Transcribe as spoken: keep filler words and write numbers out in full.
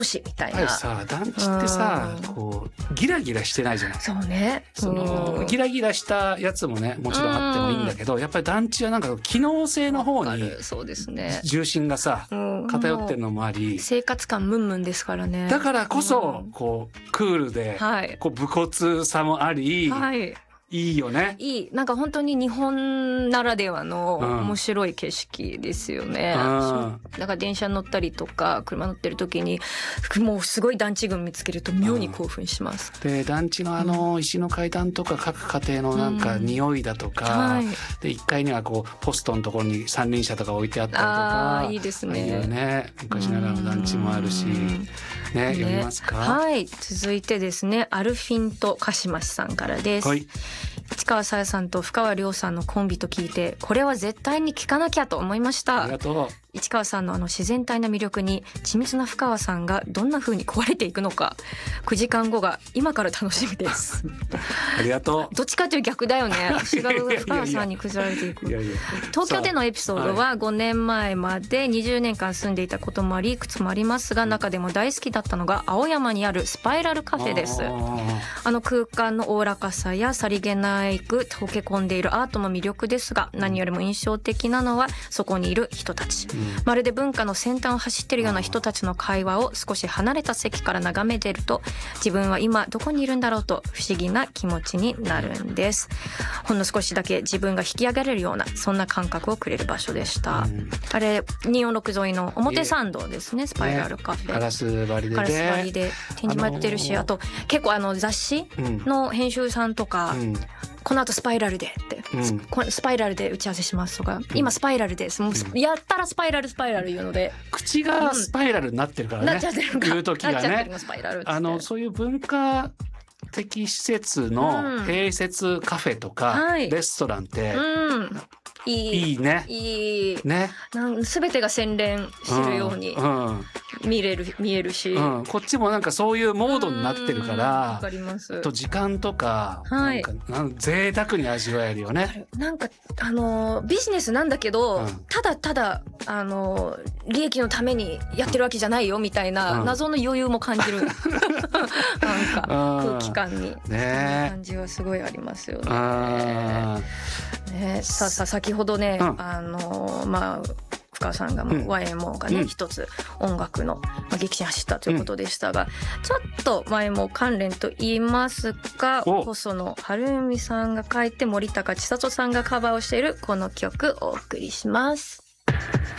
しみたいな。 やっぱりさ団地ってさ、うん、こうギラギラしてないじゃない。 そうね。 そのギラギラしたやつもねもちろんあってもいいんだけど、やっぱり団地はなんか機能性の方に重心がさ偏ってるのもあり、 生活感ムンムンですからね。 だからこそこうクールで、はい、こう武骨さもあり、はい、いいよね。 いい。なんか本当に日本ならではの面白い景色ですよね。うん、だから電車乗ったりとか車乗ってる時にもうすごい団地群見つけると妙に興奮します。 うん、で団地のあの石の階段とか各家庭のなんか匂いだとか、うんはい、でいっかいにはこうポストのところに三輪車とか置いてあったりとか、 あいいですね。 いいよね。昔ながらの団地もあるし、ね、ね読みますか。 はい。続いてですね、アルフィンとカシマシさんからです。はい。市川紗椰さんと深川亮さんのコンビと聞いて、これは絶対に聞かなきゃと思いました。 ありがとう。 市川さんのあの自然体な魅力に緻密な深川さんがどんな風に壊れていくのか、くじかんごが今から楽しみですありがとう。 どっちかという逆だよね。私が深川さんに崩られていく。いやいや東京でのエピソードはごねんまえまでにじゅうねんかん住んでいたこともありいくつもありますが、中でも大好きだったのが青山にあるスパイラルカフェです。 あ, あの空間のおおらかさやさりげないく溶け込んでいるアートも魅力ですが、何よりも印象的なのはそこにいる人たち、うんまるで文化の先端を走っているような人たちの会話を少し離れた席から眺めてると、自分は今どこにいるんだろうと不思議な気持ちになるんです。ほんの少しだけ自分が引き上げられるようなそんな感覚をくれる場所でした。うん、あれにーよんろく沿いの表参道ですね、スパイラルカフェ、 ね、ガラス張りで、ね、 ガラス張りで展示もやってるし、あのー、あと結構あの雑誌の編集さんとか、うんこの後スパイラルでって、うん、スパイラルで打ち合わせしますとか、うん、今スパイラルです、もうやったらスパイラルスパイラル言うので、 口がスパイラルになってるからね、 なっちゃってるか言う時がね、 あのそういう文化的施設の併設カフェとか、うん、レストランって、うんいい、いいねいいね、 なん全てが洗練してるように見れる、うんうん、見えるし、 うん、こっちもなんかそういうモードになってるから、 わかります。 と時間とか、はい、なんかなん贅沢に味わえるよね。 なんかあのビジネスなんだけど、うん、ただただあの利益のためにやってるわけじゃないよみたいな謎の余裕も感じる、うん、なんか空気感に、ね、感じはすごいありますよね。ね、ささ先ほどね、うん、あのまあ深川さんがもう ワイエムオー がね、うん、一つ音楽の、まあ、激震走ったということでしたが、うん、ちょっと ワイエムオー 関連と言いますか、細野晴臣さんが書いて森高千里さんがカバーをしているこの曲お送りします。